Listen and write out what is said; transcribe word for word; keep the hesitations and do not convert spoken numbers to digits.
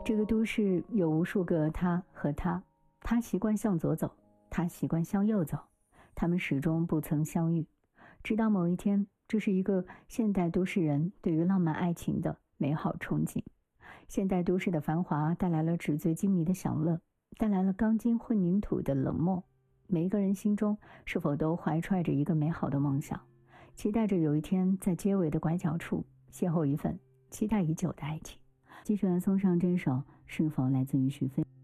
这个都市有无数个他和她，他习惯向左走，他习惯向右走，他们始终不曾相遇。直到某一天，这是一个现代都市人对于浪漫爱情的美好憧憬。现代都市的繁华带来了纸醉金迷的享乐，带来了钢筋混凝土的冷漠。每一个人心中是否都怀揣着一个美好的梦想，期待着有一天在街尾的拐角处邂逅一份期待已久的爱情。继续来送上这首《是否》来自于许飞。